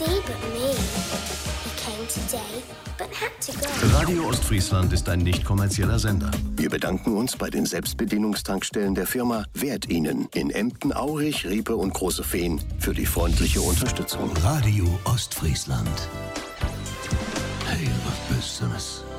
see but me. He came today, but had to go. Radio Ostfriesland ist ein nicht kommerzieller Sender. Wir bedanken uns bei den Selbstbedienungstankstellen der Firma Wert Ihnen in Emden, Aurich, Riepe und Große Fehn für die freundliche Unterstützung. Radio Ostfriesland. Hey, was bist du das?